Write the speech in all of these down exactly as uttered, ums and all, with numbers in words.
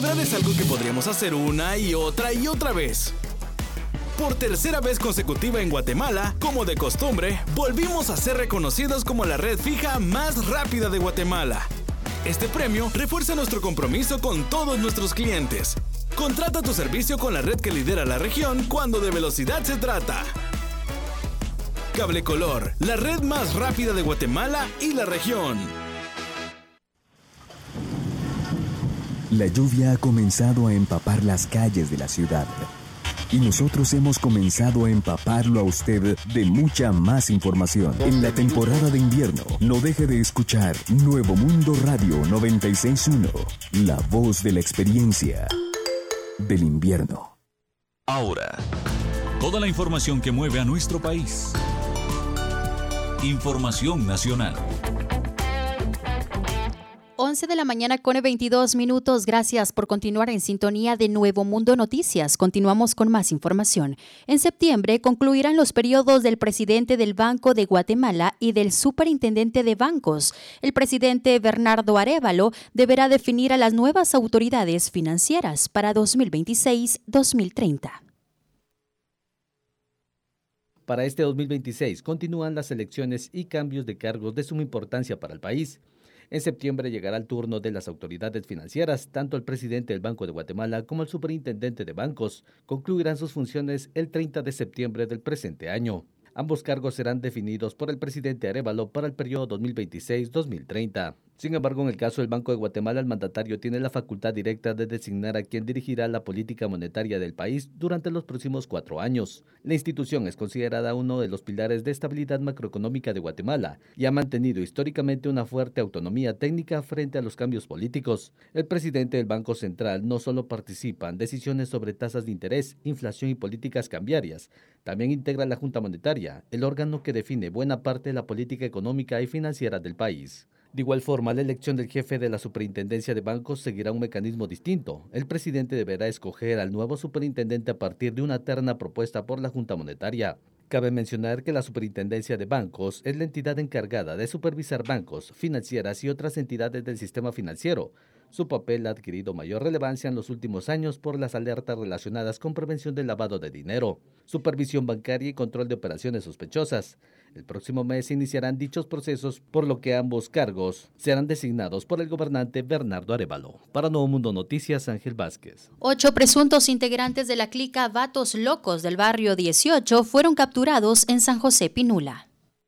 Celebrar es algo que podríamos hacer una y otra y otra vez. Por tercera vez consecutiva en Guatemala, como de costumbre, volvimos a ser reconocidos como la red fija más rápida de Guatemala. Este premio refuerza nuestro compromiso con todos nuestros clientes. Contrata tu servicio con la red que lidera la región cuando de velocidad se trata. Cablecolor, la red más rápida de Guatemala y la región. La lluvia ha comenzado a empapar las calles de la ciudad. Y nosotros hemos comenzado a empaparlo a usted de mucha más información. En la temporada de invierno, no deje de escuchar Nuevo Mundo Radio noventa y seis punto uno, la voz de la experiencia del invierno. Ahora, toda la información que mueve a nuestro país. Información nacional. once de la mañana con veintidós minutos. Gracias por continuar en sintonía de Nuevo Mundo Noticias. Continuamos con más información. En septiembre concluirán los periodos del presidente del Banco de Guatemala y del superintendente de bancos. El presidente Bernardo Arévalo deberá definir a las nuevas autoridades financieras para dos mil veintiséis a dos mil treinta. Para este dos mil veintiséis continúan las elecciones y cambios de cargos de suma importancia para el país. En septiembre llegará el turno de las autoridades financieras. Tanto el presidente del Banco de Guatemala como el superintendente de bancos concluirán sus funciones el treinta de septiembre del presente año. Ambos cargos serán definidos por el presidente Arévalo para el periodo dos mil veintiséis a dos mil treinta. Sin embargo, en el caso del Banco de Guatemala, el mandatario tiene la facultad directa de designar a quien dirigirá la política monetaria del país durante los próximos cuatro años. La institución es considerada uno de los pilares de estabilidad macroeconómica de Guatemala y ha mantenido históricamente una fuerte autonomía técnica frente a los cambios políticos. El presidente del Banco Central no solo participa en decisiones sobre tasas de interés, inflación y políticas cambiarias, también integra la Junta Monetaria, el órgano que define buena parte de la política económica y financiera del país. De igual forma, la elección del jefe de la superintendencia de bancos seguirá un mecanismo distinto. El presidente deberá escoger al nuevo superintendente a partir de una terna propuesta por la Junta Monetaria. Cabe mencionar que la Superintendencia de Bancos es la entidad encargada de supervisar bancos, financieras y otras entidades del sistema financiero. Su papel ha adquirido mayor relevancia en los últimos años por las alertas relacionadas con prevención del lavado de dinero, supervisión bancaria y control de operaciones sospechosas. El próximo mes iniciarán dichos procesos, por lo que ambos cargos serán designados por el gobernante Bernardo Arévalo. Para Nuevo Mundo Noticias, Ángel Vázquez. Ocho presuntos integrantes de la clica Vatos Locos del barrio dieciocho fueron capturados en San José Pinula.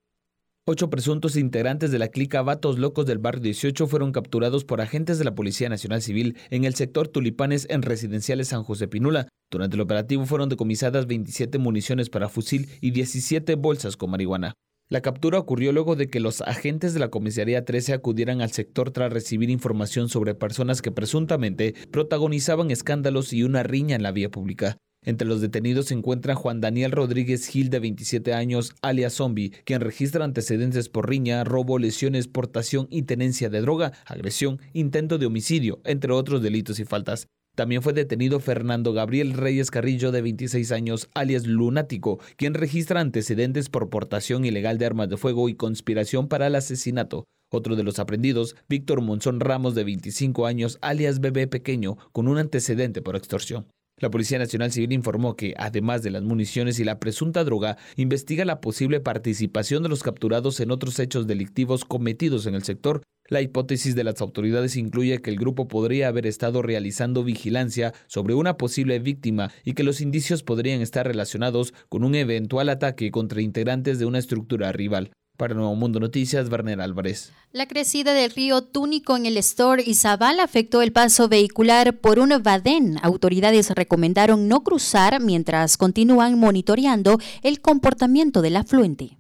Ocho presuntos integrantes de la clica Vatos Locos del barrio dieciocho fueron capturados por agentes de la Policía Nacional Civil en el sector Tulipanes en Residenciales San José Pinula. Durante el operativo fueron decomisadas veintisiete municiones para fusil y diecisiete bolsas con marihuana. La captura ocurrió luego de que los agentes de la Comisaría trece acudieran al sector tras recibir información sobre personas que presuntamente protagonizaban escándalos y una riña en la vía pública. Entre los detenidos se encuentra Juan Daniel Rodríguez Gil, de veintisiete años, alias Zombie, quien registra antecedentes por riña, robo, lesiones, portación y tenencia de droga, agresión, intento de homicidio, entre otros delitos y faltas. También fue detenido Fernando Gabriel Reyes Carrillo, de veintiséis años, alias Lunático, quien registra antecedentes por portación ilegal de armas de fuego y conspiración para el asesinato. Otro de los aprendidos, Víctor Monzón Ramos, de veinticinco años, alias Bebé Pequeño, con un antecedente por extorsión. La Policía Nacional Civil informó que, además de las municiones y la presunta droga, investiga la posible participación de los capturados en otros hechos delictivos cometidos en el sector. La hipótesis de las autoridades incluye que el grupo podría haber estado realizando vigilancia sobre una posible víctima y que los indicios podrían estar relacionados con un eventual ataque contra integrantes de una estructura rival. Para Nuevo Mundo Noticias, Werner Álvarez. La crecida del río Túnico en el Estor Izabal afectó el paso vehicular por un badén. Autoridades recomendaron no cruzar mientras continúan monitoreando el comportamiento del afluente.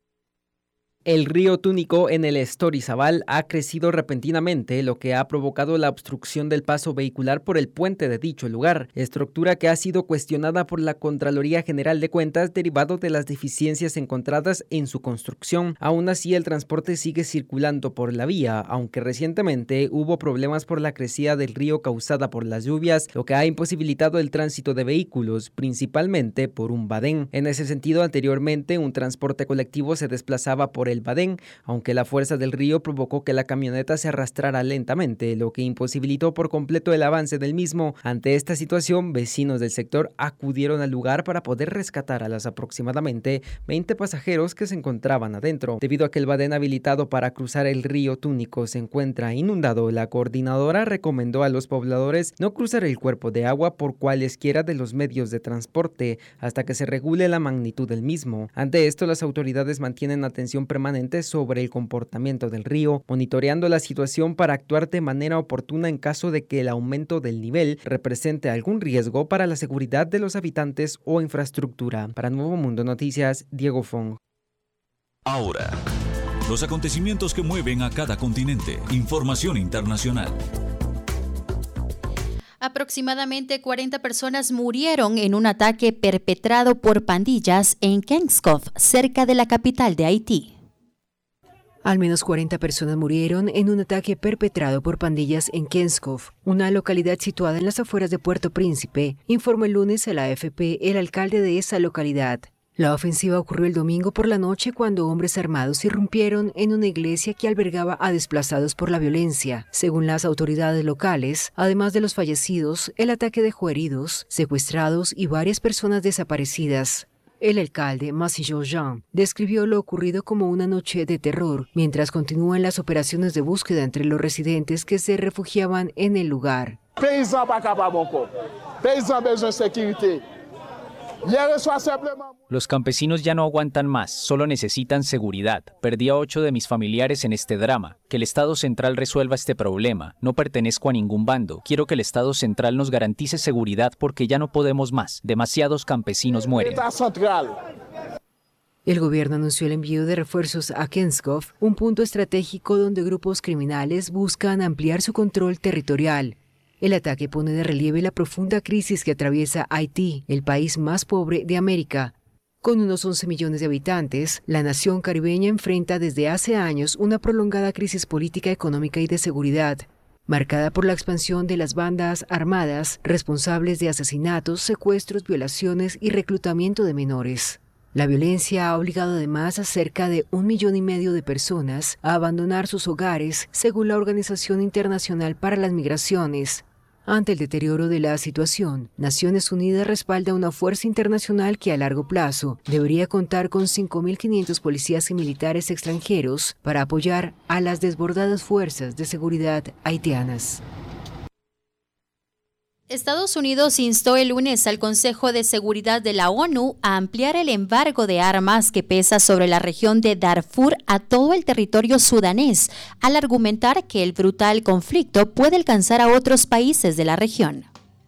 El río Túnico en el Estor Izabal ha crecido repentinamente, lo que ha provocado la obstrucción del paso vehicular por el puente de dicho lugar, estructura que ha sido cuestionada por la Contraloría General de Cuentas derivado de las deficiencias encontradas en su construcción. Aún así, el transporte sigue circulando por la vía, aunque recientemente hubo problemas por la crecida del río causada por las lluvias, lo que ha imposibilitado el tránsito de vehículos, principalmente por un badén. En ese sentido, anteriormente un transporte colectivo se desplazaba por el el Badén, aunque la fuerza del río provocó que la camioneta se arrastrara lentamente, lo que imposibilitó por completo el avance del mismo. Ante esta situación, vecinos del sector acudieron al lugar para poder rescatar a los aproximadamente veinte pasajeros que se encontraban adentro. Debido a que el Badén habilitado para cruzar el río Túnico se encuentra inundado, la coordinadora recomendó a los pobladores no cruzar el cuerpo de agua por cualesquiera de los medios de transporte hasta que se regule la magnitud del mismo. Ante esto, las autoridades mantienen atención permanente sobre el comportamiento del río, monitoreando la situación para actuar de manera oportuna en caso de que el aumento del nivel represente algún riesgo para la seguridad de los habitantes o infraestructura. Para Nuevo Mundo Noticias, Diego Fong. Ahora, los acontecimientos que mueven a cada continente. Información internacional. Aproximadamente cuarenta personas murieron en un ataque perpetrado por pandillas en Kenskov, cerca de la capital de Haití. Al menos cuarenta personas murieron en un ataque perpetrado por pandillas en Kenskov, una localidad situada en las afueras de Puerto Príncipe, informó el lunes a la A F P el alcalde de esa localidad. La ofensiva ocurrió el domingo por la noche cuando hombres armados irrumpieron en una iglesia que albergaba a desplazados por la violencia. Según las autoridades locales, además de los fallecidos, el ataque dejó heridos, secuestrados y varias personas desaparecidas. El alcalde, Massillo Jean, describió lo ocurrido como una noche de terror, mientras continúan las operaciones de búsqueda entre los residentes que se refugiaban en el lugar. Los campesinos ya no aguantan más, solo necesitan seguridad. Perdí a ocho de mis familiares en este drama. Que el Estado Central resuelva este problema. No pertenezco a ningún bando. Quiero que el Estado Central nos garantice seguridad porque ya no podemos más. Demasiados campesinos mueren. El gobierno anunció el envío de refuerzos a Kenskov, un punto estratégico donde grupos criminales buscan ampliar su control territorial. El ataque pone de relieve la profunda crisis que atraviesa Haití, el país más pobre de América. Con unos once millones de habitantes, la nación caribeña enfrenta desde hace años una prolongada crisis política, económica y de seguridad, marcada por la expansión de las bandas armadas responsables de asesinatos, secuestros, violaciones y reclutamiento de menores. La violencia ha obligado además a cerca de un millón y medio de personas a abandonar sus hogares, según la Organización Internacional para las Migraciones. Ante el deterioro de la situación, Naciones Unidas respalda una fuerza internacional que a largo plazo debería contar con cinco mil quinientos policías y militares extranjeros para apoyar a las desbordadas fuerzas de seguridad haitianas. Estados Unidos instó el lunes al Consejo de Seguridad de la ONU a ampliar el embargo de armas que pesa sobre la región de Darfur a todo el territorio sudanés, al argumentar que el brutal conflicto puede alcanzar a otros países de la región.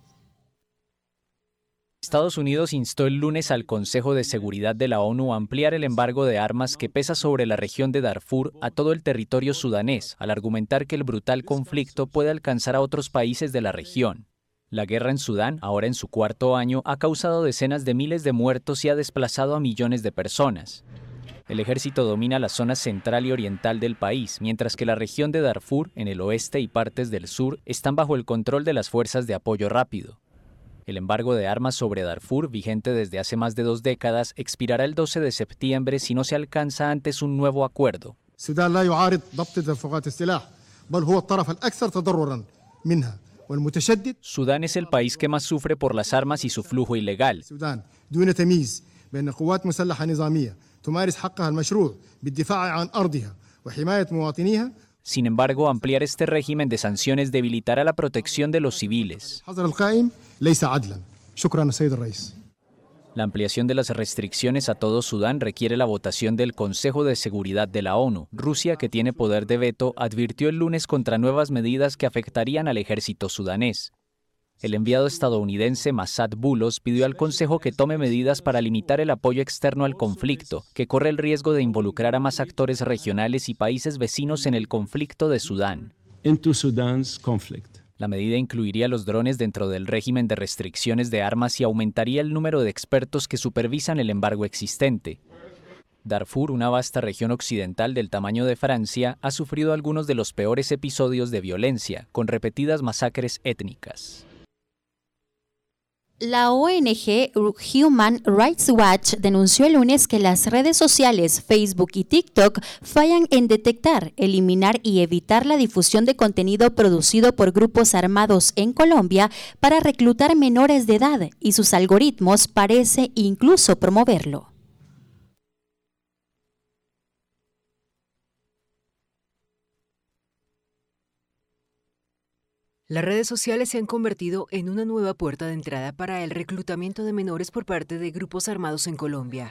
Estados Unidos instó el lunes al Consejo de Seguridad de la ONU a ampliar el embargo de armas que pesa sobre la región de Darfur a todo el territorio sudanés, al argumentar que el brutal conflicto puede alcanzar a otros países de la región. La guerra en Sudán, ahora en su cuarto año, ha causado decenas de miles de muertos y ha desplazado a millones de personas. El ejército domina la zona central y oriental del país, mientras que la región de Darfur, en el oeste y partes del sur, están bajo el control de las fuerzas de apoyo rápido. El embargo de armas sobre Darfur, vigente desde hace más de dos décadas, expirará el doce de septiembre si no se alcanza antes un nuevo acuerdo. Sudán no يعارض ضبط تدفقات السلاح بل هو الطرف الأكثر تضرراً منها. Sudán es el país que más sufre por las armas y su flujo ilegal. Sin embargo, ampliar este régimen de sanciones debilitará la protección de los civiles. La ampliación de las restricciones a todo Sudán requiere la votación del Consejo de Seguridad de la ONU. Rusia, que tiene poder de veto, advirtió el lunes contra nuevas medidas que afectarían al ejército sudanés. El enviado estadounidense Massad Boulos pidió al Consejo que tome medidas para limitar el apoyo externo al conflicto, que corre el riesgo de involucrar a más actores regionales y países vecinos en el conflicto de Sudán. Into Sudan's conflict. La medida incluiría los drones dentro del régimen de restricciones de armas y aumentaría el número de expertos que supervisan el embargo existente. Darfur, una vasta región occidental del tamaño de Francia, ha sufrido algunos de los peores episodios de violencia, con repetidas masacres étnicas. La O N G Human Rights Watch denunció el lunes que las redes sociales Facebook y TikTok fallan en detectar, eliminar y evitar la difusión de contenido producido por grupos armados en Colombia para reclutar menores de edad, y sus algoritmos parece incluso promoverlo. Las redes sociales se han convertido en una nueva puerta de entrada para el reclutamiento de menores por parte de grupos armados en Colombia.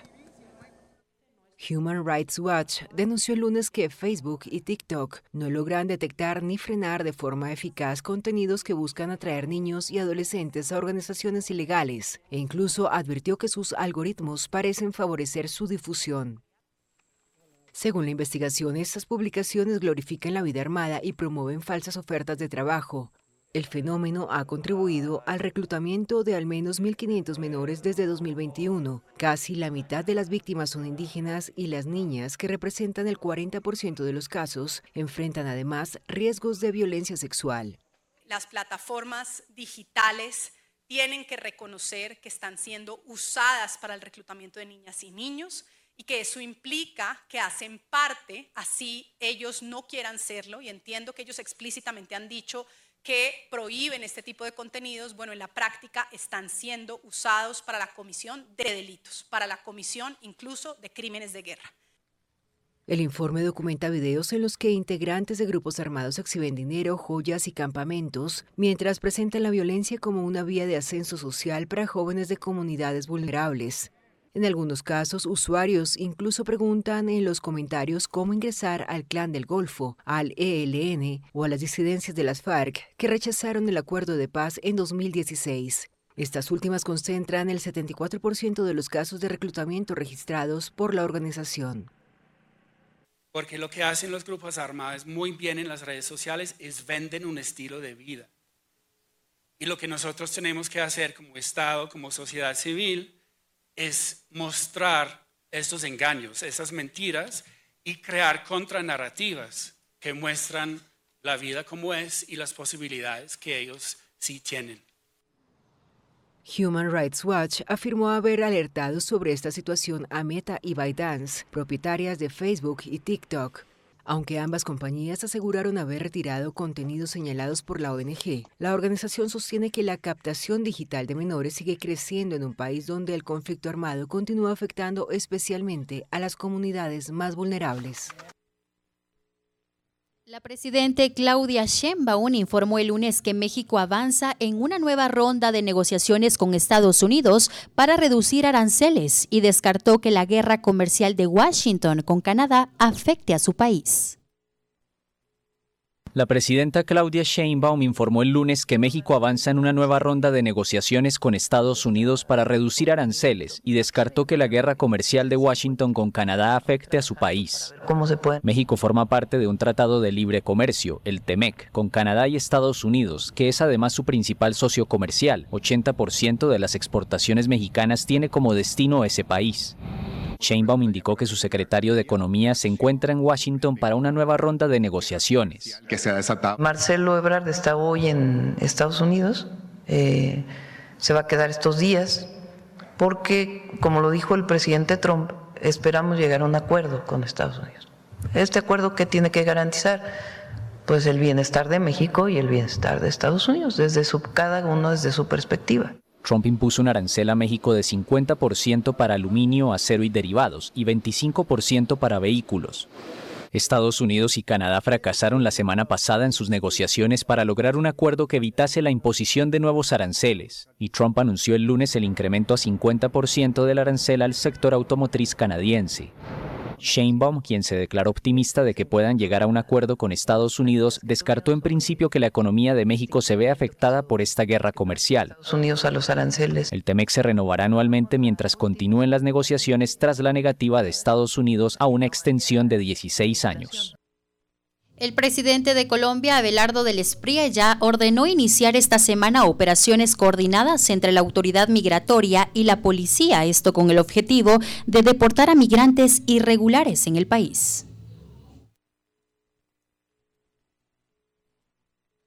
Human Rights Watch denunció el lunes que Facebook y TikTok no logran detectar ni frenar de forma eficaz contenidos que buscan atraer niños y adolescentes a organizaciones ilegales, e incluso advirtió que sus algoritmos parecen favorecer su difusión. Según la investigación, estas publicaciones glorifican la vida armada y promueven falsas ofertas de trabajo. El fenómeno ha contribuido al reclutamiento de al menos mil quinientos menores desde dos mil veintiuno. Casi la mitad de las víctimas son indígenas y las niñas, que representan el cuarenta por ciento de los casos, enfrentan además riesgos de violencia sexual. Las plataformas digitales tienen que reconocer que están siendo usadas para el reclutamiento de niñas y niños y que eso implica que hacen parte, así ellos no quieran serlo, y entiendo que ellos explícitamente han dicho que prohíben este tipo de contenidos. Bueno, en la práctica están siendo usados para la comisión de delitos, para la comisión incluso de crímenes de guerra. El informe documenta videos en los que integrantes de grupos armados exhiben dinero, joyas y campamentos, mientras presentan la violencia como una vía de ascenso social para jóvenes de comunidades vulnerables. En algunos casos, usuarios incluso preguntan en los comentarios cómo ingresar al Clan del Golfo, al E L N o a las disidencias de las FARC, que rechazaron el acuerdo de paz en dos mil dieciséis. Estas últimas concentran el setenta y cuatro por ciento de los casos de reclutamiento registrados por la organización. Porque lo que hacen los grupos armados muy bien en las redes sociales es venden un estilo de vida. Y lo que nosotros tenemos que hacer como Estado, como sociedad civil, es mostrar estos engaños, esas mentiras, y crear contranarrativas que muestran la vida como es y las posibilidades que ellos sí tienen. Human Rights Watch afirmó haber alertado sobre esta situación a Meta y ByteDance, propietarias de Facebook y TikTok. Aunque ambas compañías aseguraron haber retirado contenidos señalados por la O N G, la organización sostiene que la captación digital de menores sigue creciendo en un país donde el conflicto armado continúa afectando especialmente a las comunidades más vulnerables. La presidenta Claudia Sheinbaum informó el lunes que México avanza en una nueva ronda de negociaciones con Estados Unidos para reducir aranceles, y descartó que la guerra comercial de Washington con Canadá afecte a su país. La presidenta Claudia Sheinbaum informó el lunes que México avanza en una nueva ronda de negociaciones con Estados Unidos para reducir aranceles, y descartó que la guerra comercial de Washington con Canadá afecte a su país. ¿Cómo se puede? México forma parte de un tratado de libre comercio, el TEMEC, con Canadá y Estados Unidos, que es además su principal socio comercial. ochenta por ciento de las exportaciones mexicanas tiene como destino ese país. Sheinbaum indicó que su secretario de Economía se encuentra en Washington para una nueva ronda de negociaciones. Que se ha desatado. Marcelo Ebrard está hoy en Estados Unidos, eh, se va a quedar estos días porque, como lo dijo el presidente Trump, esperamos llegar a un acuerdo con Estados Unidos. ¿Este acuerdo qué tiene que garantizar? Pues el bienestar de México y el bienestar de Estados Unidos, desde su, cada uno desde su perspectiva. Trump impuso un arancel a México de cincuenta por ciento para aluminio, acero y derivados y veinticinco por ciento para vehículos. Estados Unidos y Canadá fracasaron la semana pasada en sus negociaciones para lograr un acuerdo que evitase la imposición de nuevos aranceles, y Trump anunció el lunes el incremento a cincuenta por ciento del arancel al sector automotriz canadiense. Sheinbaum, quien se declaró optimista de que puedan llegar a un acuerdo con Estados Unidos, descartó en principio que la economía de México se vea afectada por esta guerra comercial. Estados Unidos a los aranceles. El TEMEC se renovará anualmente mientras continúen las negociaciones tras la negativa de Estados Unidos a una extensión de dieciséis años. El presidente de Colombia, Abelardo del Espriella, ordenó iniciar esta semana operaciones coordinadas entre la autoridad migratoria y la policía, esto con el objetivo de deportar a migrantes irregulares en el país.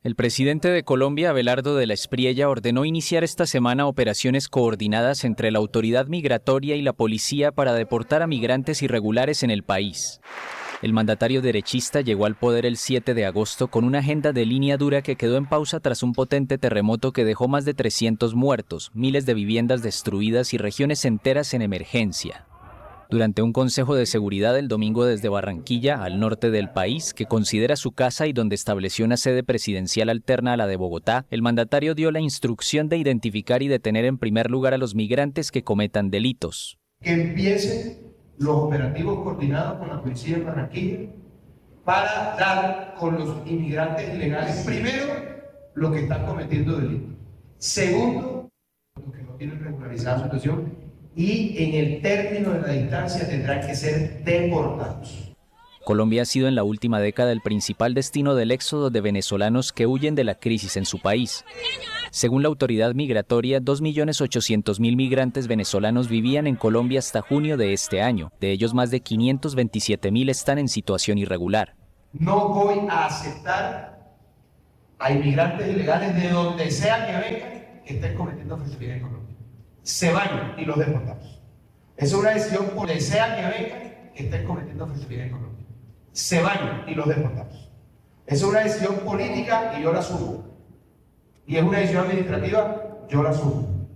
El presidente de Colombia, Abelardo de la Espriella, ordenó iniciar esta semana operaciones coordinadas entre la autoridad migratoria y la policía para deportar a migrantes irregulares en el país. El mandatario derechista llegó al poder el siete de agosto con una agenda de línea dura que quedó en pausa tras un potente terremoto que dejó más de trescientos muertos, miles de viviendas destruidas y regiones enteras en emergencia. Durante un consejo de seguridad el domingo desde Barranquilla, al norte del país, que considera su casa y donde estableció una sede presidencial alterna a la de Bogotá, el mandatario dio la instrucción de identificar y detener en primer lugar a los migrantes que cometan delitos. Que empiecen los operativos coordinados con la policía de Barranquilla para dar con los inmigrantes ilegales, primero, los que están cometiendo delitos. Segundo, los que no tienen regularizada su situación. Y en el término de la distancia tendrán que ser deportados. Colombia ha sido en la última década el principal destino del éxodo de venezolanos que huyen de la crisis en su país. Según la autoridad migratoria, dos millones ochocientos mil migrantes venezolanos vivían en Colombia hasta junio de este año. De ellos, más de quinientos veintisiete mil están en situación irregular. No voy a aceptar a inmigrantes ilegales de donde sea que vengan que estén cometiendo fechoría en Colombia. Se van y los deportamos. Es una decisión por donde sea que vengan que estén cometiendo fechoría en Colombia. Se van y los deportamos. Es una decisión política y yo la asumo. Y es una decisión administrativa, yo la asumo.